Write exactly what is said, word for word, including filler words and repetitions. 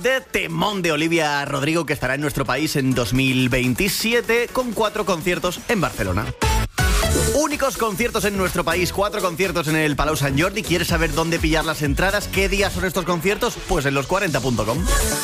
de temón de Olivia Rodrigo, que estará en nuestro país en dos mil veintisiete con cuatro conciertos en Barcelona. Únicos conciertos en nuestro país, cuatro conciertos en el Palau Sant Jordi. ¿Quieres saber dónde pillar las entradas? ¿Qué días son estos conciertos? Pues en los cuarenta punto com.